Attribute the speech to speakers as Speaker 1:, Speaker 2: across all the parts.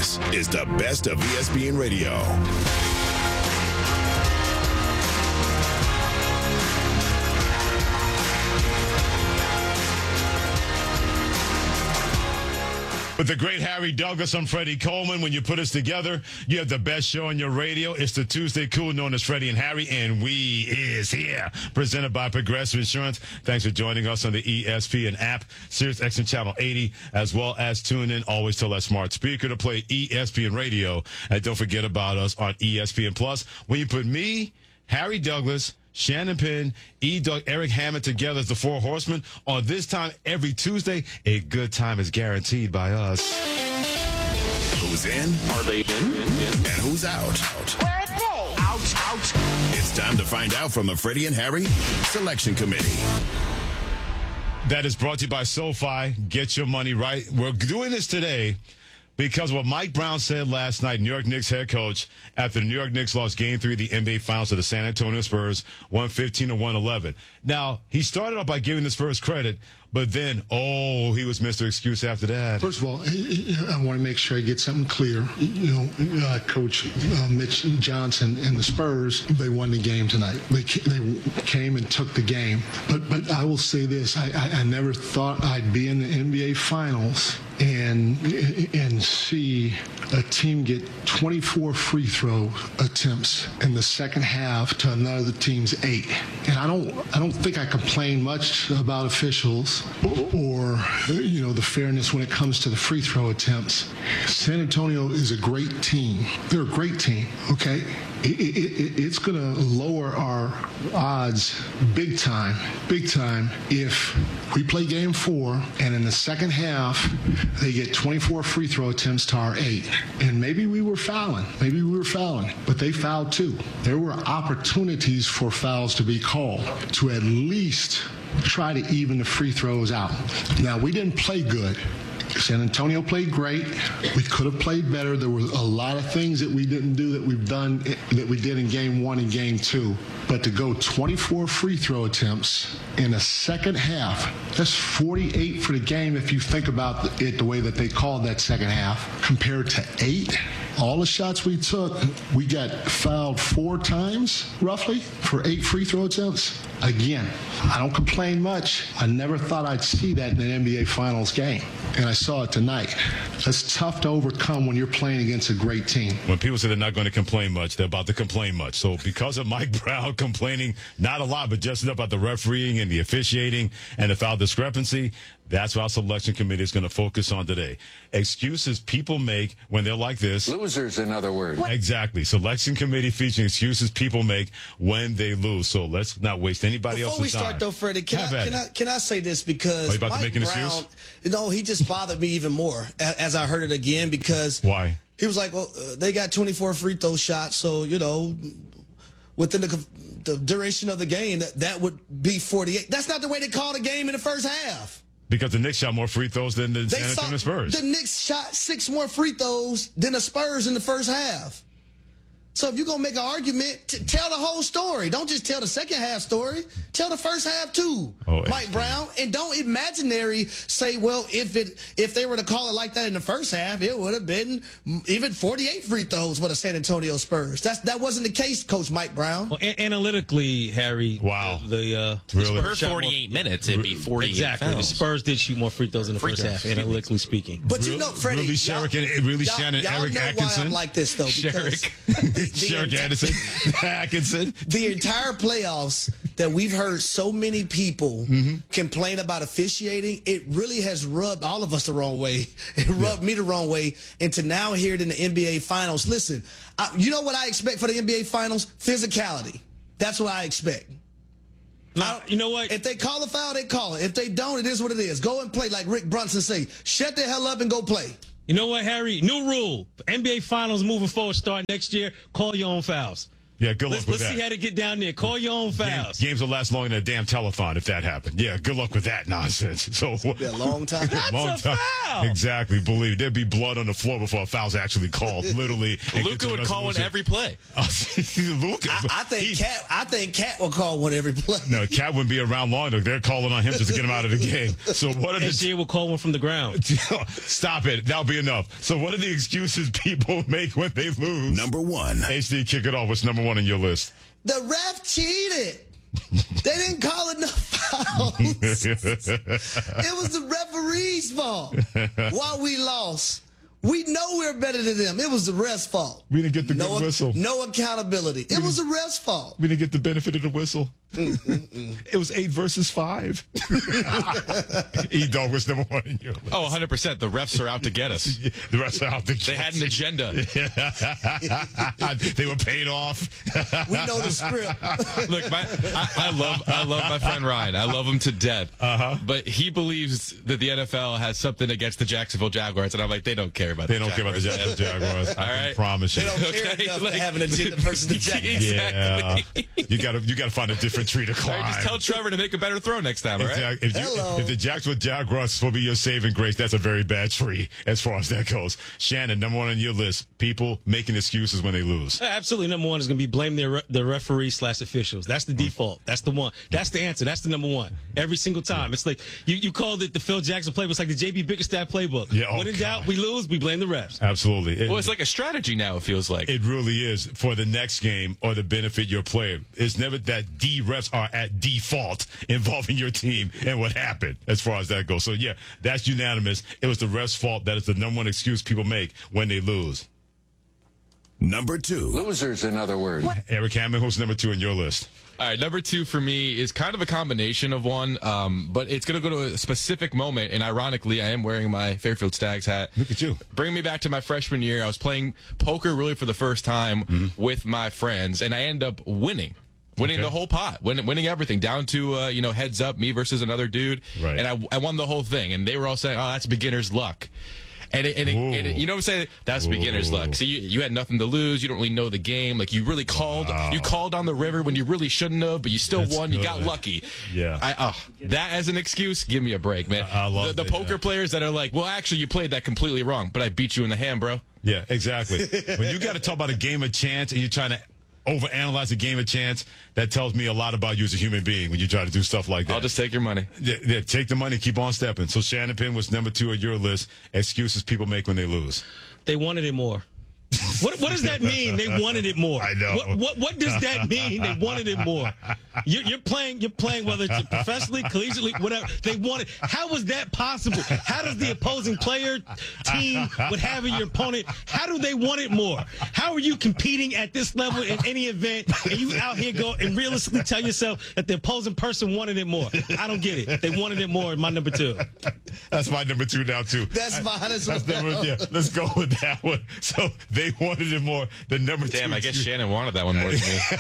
Speaker 1: This is the best of ESPN Radio.
Speaker 2: With the great Harry Douglas, I'm Freddie Coleman. When you put us together, you have the best show on your radio. It's the Tuesday Cool, known as Freddie and Harry, and we is here. Presented by Progressive Insurance. Thanks for joining us on the ESPN app, Sirius XM Channel 80, as well as tune in. Always tell that smart speaker to play ESPN Radio. And don't forget about us on ESPN Plus. When you put me, Harry Douglas, Shannon Penn, E-Doug, Eric Hammond together as the Four Horsemen on this time every Tuesday. A good time is guaranteed by us.
Speaker 1: Who's in?
Speaker 3: Are they in?
Speaker 1: And who's out?
Speaker 4: Where are they?
Speaker 3: Out.
Speaker 1: It's time to find out from the Freddie and Harry Selection Committee.
Speaker 2: That is brought to you by SoFi. Get your money right. We're doing this today because what Mike Brown said last night, New York Knicks head coach, after the New York Knicks lost Game 3 of the NBA Finals to the San Antonio Spurs, 115-111. Now, he started off by giving the Spurs credit, but then, he was Mr. Excuse after that.
Speaker 5: First of all, I want to make sure I get something clear. Coach Mitch Johnson and the Spurs, they won the game tonight. They came and took the game. But I will say this. I never thought I'd be in the NBA Finals and see a team get 24 free throw attempts in the second half to another team's 8. And I don't think I complain much about officials or the fairness when it comes to the free throw attempts. San Antonio is a great team. They're a great team, okay? It's going to lower our odds big time if we play game 4 and in the second half they get 24 free throw attempts to our 8. And maybe we were fouling, but they fouled too. There were opportunities for fouls to be called to at least try to even the free throws out. Now, we didn't play good. San Antonio played great. We could have played better. There were a lot of things that we didn't do that we did in game 1 and game 2. But to go 24 free throw attempts in a second half, that's 48 for the game if you think about it the way that they called that second half, compared to 8. All the shots we took, we got fouled 4 times, roughly, for 8 free throw attempts. Again, I don't complain much. I never thought I'd see that in an NBA Finals game, and I saw it tonight. That's tough to overcome when you're playing against a great team.
Speaker 2: When people say they're not going to complain much, they're about to complain much. So because of Mike Brown complaining, not a lot, but just enough about the refereeing and the officiating and the foul discrepancy, that's what our selection committee is going to focus on today. Excuses people make when they're like this.
Speaker 3: Losers, in other words.
Speaker 2: Exactly. Selection committee featuring excuses people make when they lose. So let's not waste anybody else's time.
Speaker 6: Before we start, though, Freddie, can I say this? Because
Speaker 2: you about to make an
Speaker 6: Brown,
Speaker 2: excuse?
Speaker 6: He just bothered me even more as I heard it again because
Speaker 2: why?
Speaker 6: He was like, well, they got 24 free throw shots, so, within the duration of the game, that would be 48. That's not the way they called the game in the first half.
Speaker 2: Because the Knicks shot more free throws than the San Antonio Spurs.
Speaker 6: The Knicks shot 6 more free throws than the Spurs in the first half. So if you're going to make an argument, tell the whole story. Don't just tell the second half story. Tell the first half too, Mike Brown. And don't imaginary say, well, if they were to call it like that in the first half, it would have been even 48 free throws for the San Antonio Spurs. That wasn't the case, Coach Mike Brown.
Speaker 7: Well, analytically, Harry.
Speaker 2: Wow.
Speaker 7: The
Speaker 8: Spurs 48 minutes, it'd be 48
Speaker 7: exactly.
Speaker 8: fouls.
Speaker 7: The Spurs did shoot more free throws in the first half, analytically speaking.
Speaker 6: But Freddie,
Speaker 2: Shannon, Eric Atkinson.
Speaker 6: Why I'm like this though, because
Speaker 2: Sherrick Atkinson.
Speaker 6: The entire playoffs that we've heard so many people complain about officiating, it really has rubbed all of us the wrong way. It rubbed me the wrong way. And to now hear it in the NBA Finals, listen, you know what I expect for the NBA Finals? Physicality. That's what I expect.
Speaker 7: You know what?
Speaker 6: If they call a foul, they call it. If they don't, it is what it is. Go and play like Rick Brunson say. Shut the hell up and go play.
Speaker 7: You know what, Harry? New rule. NBA Finals moving forward, start next year. Call your own fouls.
Speaker 2: Yeah, good luck with
Speaker 7: Let's
Speaker 2: that.
Speaker 7: see how to get down there. Call your own fouls.
Speaker 2: Games will last longer than a damn telethon if that happened. Yeah, good luck with that nonsense. So
Speaker 6: Be a long time.
Speaker 7: That's a foul.
Speaker 2: Exactly. Believe there'd be blood on the floor before a foul's actually called. Literally,
Speaker 8: Luka would call one every play.
Speaker 2: Luka,
Speaker 6: I think Cat will call one every play.
Speaker 2: no, Cat wouldn't be around long. They're calling on him just to get him out of the game. So what are the
Speaker 7: SGA will call one from the ground.
Speaker 2: Stop it. That'll be enough. So what are the excuses people make when they lose?
Speaker 1: Number 1.
Speaker 2: HD, kick it off. What's number 1 on your list?
Speaker 6: The ref cheated. They didn't call enough fouls. It was the referee's fault. Why we lost. We know we're better than them. It was the ref's fault.
Speaker 2: We didn't get the good whistle.
Speaker 6: No accountability. It was the ref's fault.
Speaker 2: We didn't get the benefit of the whistle. It was 8 versus 5. E-Dog was number 1 in your list.
Speaker 8: Oh, 100%. The refs are out to get us.
Speaker 2: The rest are out to
Speaker 8: They had an agenda.
Speaker 2: They were paid off.
Speaker 6: We know the script.
Speaker 8: Look, I love my friend Ryan. I love him to death. But he believes that the NFL has something against the Jacksonville Jaguars, and I'm like, they don't care about.
Speaker 2: They don't care about the Jaguars. I can promise you.
Speaker 6: They don't care enough to have an agenda versus the Jaguars.
Speaker 8: Exactly.
Speaker 2: Yeah, you gotta find a different tree to climb.
Speaker 8: Just tell Trevor to make a better throw next time, all right?
Speaker 2: If the Jacksonville Jaguars will be your saving grace, that's a very bad tree as far as that goes. Shannon, number 1 on your list, people making excuses when they lose.
Speaker 7: Absolutely, number 1 is going to be blame the referee/officials. That's the default. That's the one. That's the answer. That's the number 1 every single time. It's like you called it the Phil Jackson playbook. It's like the JB Bickerstaff playbook.
Speaker 2: Yeah,
Speaker 7: when in doubt, we lose. We blame the refs.
Speaker 2: Absolutely.
Speaker 8: Well, it's like a strategy now, it feels like.
Speaker 2: It really is for the next game or to benefit your player. It's never that D refs are at default involving your team and what happened as far as that goes. So, yeah, that's unanimous. It was the refs' fault. That is the number 1 excuse people make when they lose.
Speaker 1: Number 2.
Speaker 3: Losers, in other words.
Speaker 2: Eric Hammond, who's number 2 on your list?
Speaker 8: All right, number 2 for me is kind of a combination of one, but it's going to go to a specific moment, and ironically, I am wearing my Fairfield Stags hat.
Speaker 2: Look at you.
Speaker 8: Bring me back to my freshman year. I was playing poker really for the first time with my friends, and I end up winning. Winning the whole pot, winning everything, down to heads up, me versus another dude,
Speaker 2: right.
Speaker 8: And I won the whole thing. And they were all saying, "Oh, that's beginner's luck," and you know what I'm saying? That's beginner's luck. So you had nothing to lose. You don't really know the game. Like you really called on the river when you really shouldn't have, but you still won. Good. You got lucky.
Speaker 2: Yeah.
Speaker 8: That as an excuse, give me a break, man.
Speaker 2: I love
Speaker 8: the poker players that are like, well, actually, you played that completely wrong, but I beat you in the hand, bro.
Speaker 2: Yeah, exactly. When you got to talk about a game of chance and you're trying to overanalyze a game of chance, that tells me a lot about you as a human being when you try to do stuff like that.
Speaker 8: I'll just take your money.
Speaker 2: Yeah, take the money, keep on stepping. So Shannon Penn was number 2 on your list. Excuses people make when they lose.
Speaker 7: They wanted it more. What does that mean? They wanted it more.
Speaker 2: I know.
Speaker 7: What does that mean? They wanted it more. You're playing whether it's professionally, collegiately, whatever. They wanted. How was that possible? How does the opposing player team with having your opponent? How do they want it more? How are you competing at this level in any event, and you out here go and realistically tell yourself that the opposing person wanted it more? I don't get it. They wanted it more. My number 2.
Speaker 2: That's my number 2 now too.
Speaker 6: That's mine as well.
Speaker 2: Yeah, let's go with that one. So they wanted it more than number 2.
Speaker 8: Damn, I guess Shannon wanted that one more than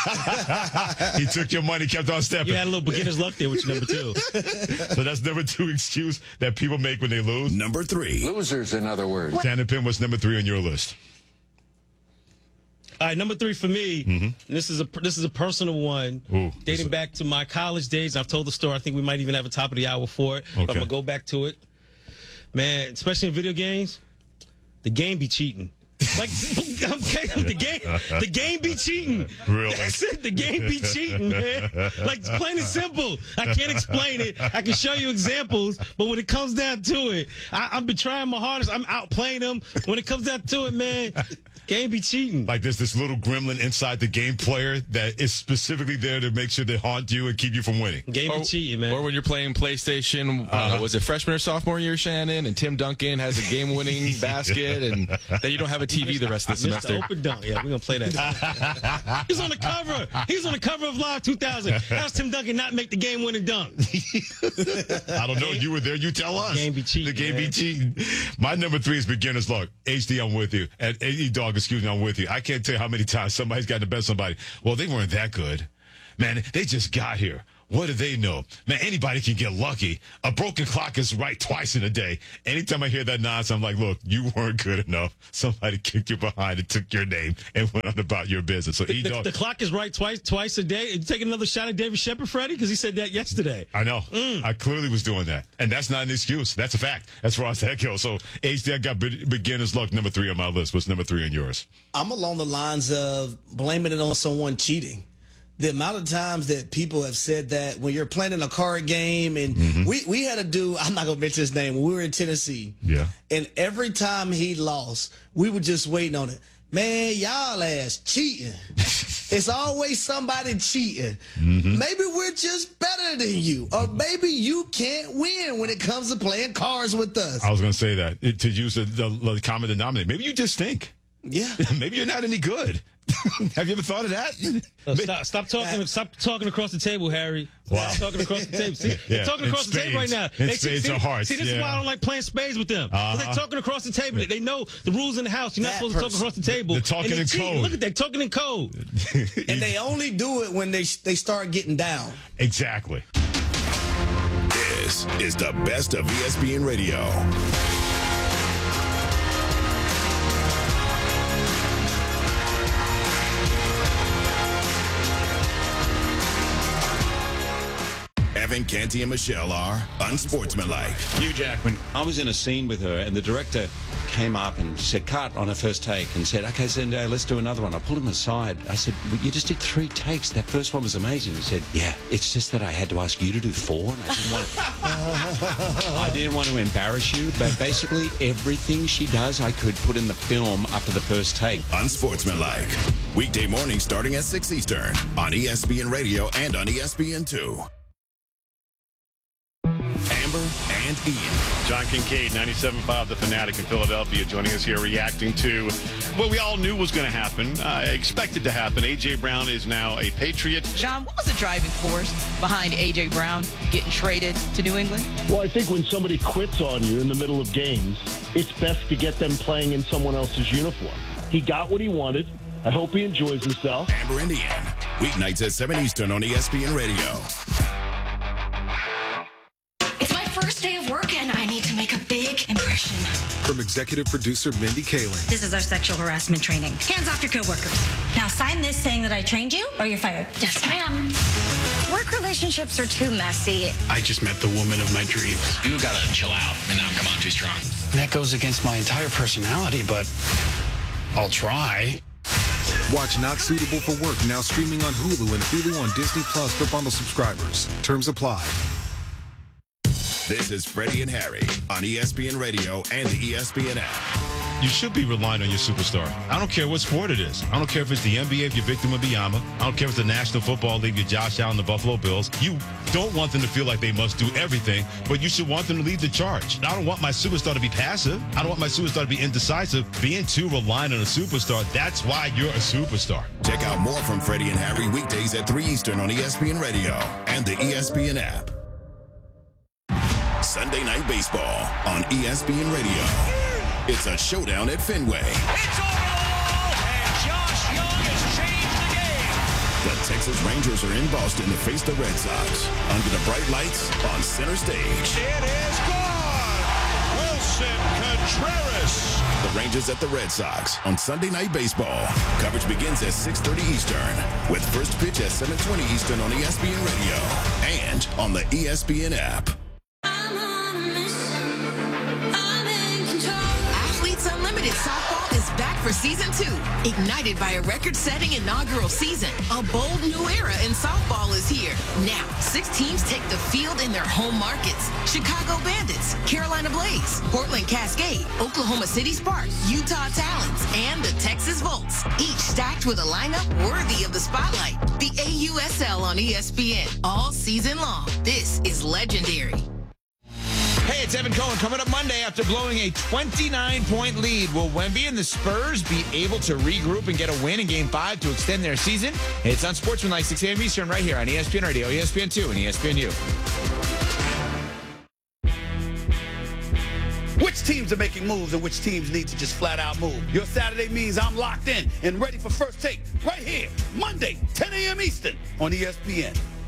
Speaker 8: me.
Speaker 2: He took your money, kept on stepping.
Speaker 7: You had a little beginner's luck there with your number 2.
Speaker 2: So that's number 2 excuse that people make when they lose.
Speaker 1: Number 3.
Speaker 3: Losers, in other words.
Speaker 2: Shannon Penn was number 3 on your list.
Speaker 7: All right, number 3 for me. This is a personal one, dating back to my college days. I've told the story. I think we might even have a top of the hour for it.
Speaker 2: Okay.
Speaker 7: But I'm gonna go back to it, man. Especially in video games, the game be cheating. Like, okay, the game be cheating.
Speaker 2: Really?
Speaker 7: That's it. The game be cheating, man. Like, it's plain and simple. I can't explain it. I can show you examples, but when it comes down to it, I've been trying my hardest. I'm outplaying them. When it comes down to it, man, game be cheating.
Speaker 2: Like there's this little gremlin inside the game player that is specifically there to make sure they haunt you and keep you from winning.
Speaker 7: Game be cheating, man.
Speaker 8: Or when you're playing PlayStation, was it freshman or sophomore year, Shannon, and Tim Duncan has a game-winning basket, and then you don't have a TV the rest of the semester.
Speaker 7: Mr. Open Dunk. Yeah, we're going to play that. He's on the cover. He's on the cover of Live 2000. How's Tim Duncan not make the game-winning dunk?
Speaker 2: I don't know. You were there. You tell us.
Speaker 7: The game be cheating.
Speaker 2: The game be cheating. My number 3 is beginner's luck. HD, I'm with you. And E-Dog, excuse me, I'm with you. I can't tell you how many times somebody's gotten the best of somebody. Well, they weren't that good. Man, they just got here. What do they know? Man, anybody can get lucky. A broken clock is right twice in a day. Anytime I hear that nonsense, I'm like, look, you weren't good enough. Somebody kicked you behind and took your name and went on about your business. So
Speaker 7: the clock is right twice a day. You taking another shot at David Shepard, Freddie? Because he said that yesterday.
Speaker 2: I know. I clearly was doing that. And that's not an excuse. That's a fact as far as that goes. So, HD, I got beginner's luck number 3 on my list. What's number 3 on yours?
Speaker 6: I'm along the lines of blaming it on someone cheating. The amount of times that people have said that when you're playing in a card game, and we had a dude, I'm not going to mention his name, when we were in Tennessee. Yeah. And every time he lost, we were just waiting on it. Man, y'all ass cheating. It's always somebody cheating. Maybe we're just better than you. Or maybe you can't win when it comes to playing cards with us.
Speaker 2: I was going to say that, to use the common denominator. Maybe you just stink.
Speaker 6: Yeah.
Speaker 2: Maybe you're not any good. Have you ever thought of that?
Speaker 7: Stop talking across the table, Harry. Wow. Stop talking across the table. See, they're talking across the table right now.
Speaker 2: Spades are hearts.
Speaker 7: See, this is why I don't like playing spades with them. They're talking across the table. They know the rules in the house. You're not supposed to talk across the table.
Speaker 2: They're talking in code.
Speaker 7: Look at that, talking in code.
Speaker 6: And they only do it when they start getting down.
Speaker 2: Exactly.
Speaker 1: This is the best of ESPN Radio. Evan, Canty, and Michelle are unsportsmanlike.
Speaker 4: Hugh Jackman. I was in a scene with her, and the director came up and said, cut on her first take, and said, okay, Zendaya, let's do another one. I pulled him aside. I said, well, you just did 3 takes. That first one was amazing. He said, yeah, it's just that I had to ask you to do 4, and I didn't want to embarrass you, but basically everything she does, I could put in the film after the first take.
Speaker 1: Unsportsmanlike. Weekday mornings starting at 6 Eastern on ESPN Radio and on ESPN2. Amber and Ian.
Speaker 9: John Kincaid, 97.5 The Fanatic in Philadelphia, joining us here reacting to what we all knew was going to happen, expected to happen. A.J. Brown is now a Patriot.
Speaker 10: John, what was the driving force behind A.J. Brown getting traded to New England?
Speaker 11: Well, I think when somebody quits on you in the middle of games, it's best to get them playing in someone else's uniform. He got what he wanted. I hope he enjoys himself.
Speaker 1: Amber and Ian, weeknights at 7 Eastern on ESPN Radio.
Speaker 12: First day of work and I need to make a big impression.
Speaker 13: From executive producer Mindy Kaling.
Speaker 12: This is our sexual harassment training. Hands off your coworkers. Now sign this saying that I trained you or you're fired. Yes, ma'am. Work relationships are too messy.
Speaker 14: I just met the woman of my dreams.
Speaker 15: You gotta chill out and not come on too strong.
Speaker 14: That goes against my entire personality, but I'll try.
Speaker 13: Watch Not Suitable for Work now streaming on Hulu and Hulu on Disney Plus for bundle subscribers. Terms apply.
Speaker 1: This is Freddie and Harry on ESPN Radio and the ESPN app.
Speaker 2: You should be relying on your superstar. I don't care what sport it is. I don't care if it's the NBA if you're Victor Wembanyama. I don't care if it's the National Football League, you're Josh Allen, the Buffalo Bills. You don't want them to feel like they must do everything, but you should want them to lead the charge. I don't want my superstar to be passive. I don't want my superstar to be indecisive. Being too reliant on a superstar, that's why you're a superstar.
Speaker 1: Check out more from Freddie and Harry weekdays at 3 Eastern on ESPN Radio and the ESPN app. Sunday Night Baseball on ESPN Radio. It's a showdown at Fenway.
Speaker 16: It's all, and Josh Young has changed the game.
Speaker 1: The Texas Rangers are in Boston to face the Red Sox under the bright lights on center stage.
Speaker 16: It is gone. Wilson Contreras.
Speaker 1: The Rangers at the Red Sox on Sunday Night Baseball. Coverage begins at 6:30 Eastern with first pitch at 7:20 Eastern on ESPN Radio and on the ESPN app.
Speaker 17: Softball is back for season 2, ignited by a record-setting inaugural season. A bold new era in softball is here. Now, 6 teams take the field in their home markets. Chicago Bandits, Carolina Blaze, Portland Cascade, Oklahoma City Sparks, Utah Talons, and the Texas Volts, each stacked with a lineup worthy of the spotlight. The AUSL on ESPN, all season long. This is legendary.
Speaker 18: Hey, it's Evan Cohen. Coming up Monday after blowing a 29-point lead, will Wemby and the Spurs be able to regroup and get a win in Game 5 to extend their season? It's on Sportsmanlike, 6 a.m. Eastern, right here on ESPN Radio, ESPN2, and ESPNU.
Speaker 19: Which teams are making moves and which teams need to just flat out move? Your Saturday means I'm locked in and ready for First Take right here, Monday, 10 a.m. Eastern on ESPN.